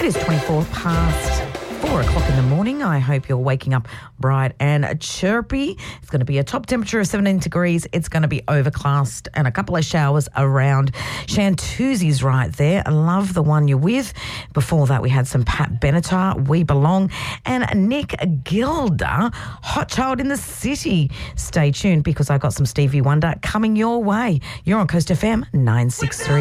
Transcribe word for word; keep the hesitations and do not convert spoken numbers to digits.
It is twenty-four past four o'clock in the morning. I hope you're waking up bright and chirpy. It's going to be a top temperature of seventeen degrees. It's going to be overcast and a couple of showers around. Shantuzzi's right there. I love the one you're with. Before that, we had some Pat Benatar, We Belong, and Nick Gilder, Hot Child in the City. Stay tuned because I got some Stevie Wonder coming your way. You're on Coast F M nine six three.